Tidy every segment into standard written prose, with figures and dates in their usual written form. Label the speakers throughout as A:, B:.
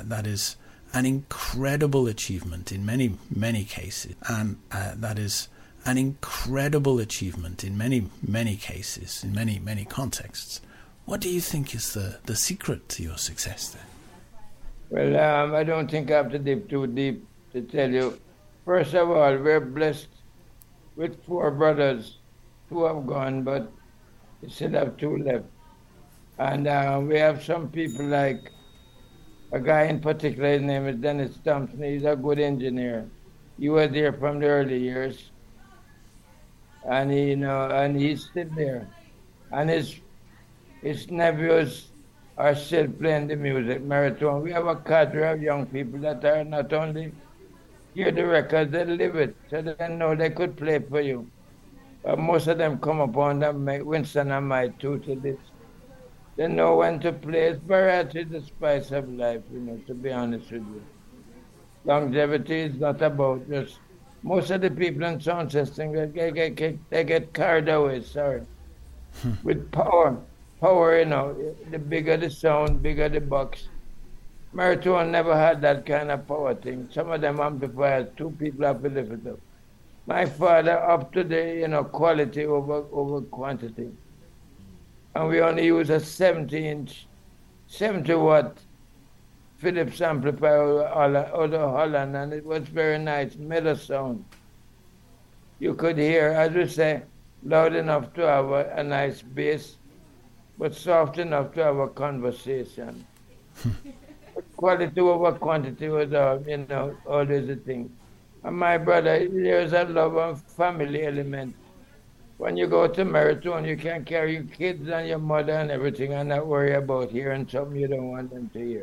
A: that is an incredible achievement in many, many cases. And that is an incredible achievement in many, many cases, in many, many contexts. What do you think is the secret to your success there?
B: Well, I don't think I have to dig too deep to tell you. First of all, we're blessed with 4 brothers. 2 have gone, but we still have 2 left. And we have some people like a guy in particular, his name is Dennis Thompson. He's a good engineer. He was there from the early years. And he's still there. And his nephews are still playing the music, Marathon. We have a cadre of young people that are not only hear the records, they live it. So they know they could play for you. But most of them come upon them, Winston and my two to this. They know when to play. It's variety, the spice of life, to be honest with you. Longevity is not about just... Most of the people in sound system, they get carried away, with power. Power, the bigger the sound, bigger the box. Marathon never had that kind of power thing. Some of them amplifiers, 2 people have to lift it up. My father, up to the, quality over quantity. And we only use a 70-inch, 70-watt Philips amplifier out of Holland, and it was very nice, metal sound. You could hear, as we say, loud enough to have a nice bass, but soft enough to have a conversation. Quality over quantity was, always a thing. And my brother, there's a love and family element. When you go to Marathon, you can carry your kids and your mother and everything and not worry about hearing something you don't want them to hear.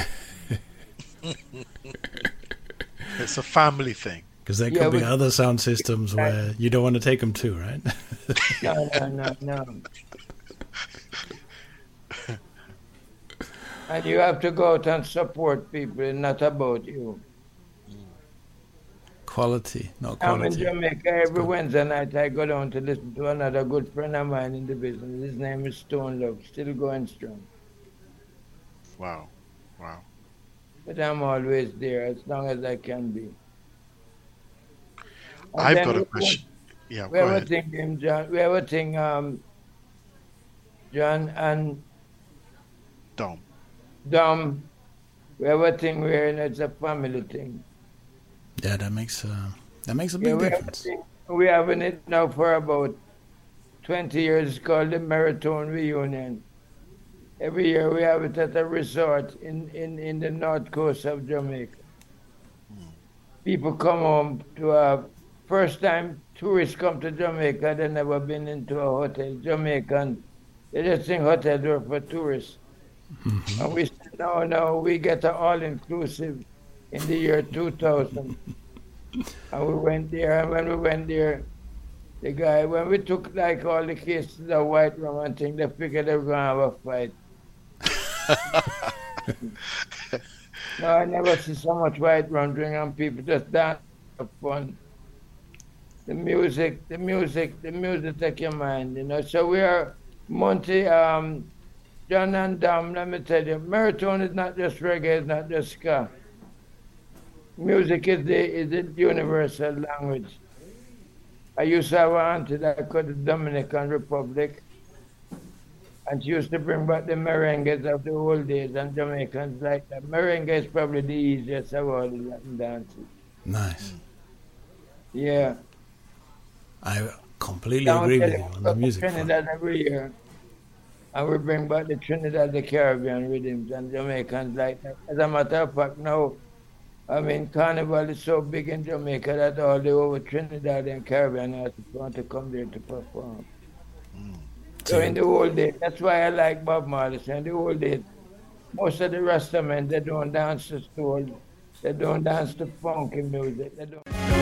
C: It's a family thing.
A: Because there could be other sound systems where you don't want to take them to, right?
B: No. And you have to go out and support people, and not about you.
A: Quality, not quantity.
B: I'm in Jamaica every Wednesday night. I go down to listen to another good friend of mine in the business. His name is Stone Love, still going strong.
C: Wow.
B: But I'm always there as long as I can be.
C: I've got a question. Yeah,
B: we have a thing, John. We have a thing, John and Dom. We have a thing where it's a family thing.
A: Yeah, that makes a big difference.
B: We having it now for about 20 years. It's called the Marathon Reunion. Every year we have it at a resort in the north coast of Jamaica. People come home to first time tourists come to Jamaica, they've never been into a hotel. Jamaicans, they just think hotels are for tourists. Mm-hmm. And we said, no, we get an all-inclusive in the year 2000. And we went there, and when we went there, the guy, when we took like all the cases of white rum and things, they figured they were going to have a fight. No, I never see so much white rum drink and people just dance for fun. The music take your mind, So we are Monty, John and Dom, let me tell you, Marathon is not just reggae, it's not just ska. Music is the universal language. I used to have an auntie that could the Dominican Republic, and she used to bring back the merengues of the old days, and Jamaicans like that. Merengue is probably the easiest of all the Latin dances.
A: Nice.
B: Yeah.
A: I completely agree with you on the music
B: Trinidad front. Every year, and we bring back the Trinidad, the Caribbean rhythms, and Jamaicans like that. As a matter of fact, now, Carnival is so big in Jamaica that all the over Trinidad and Caribbean artists want to come there to perform. So in the old days, that's why I like Bob Marley. So in the old days, most of the Rasta men, they don't dance to soul, they don't dance to funky music, they don't.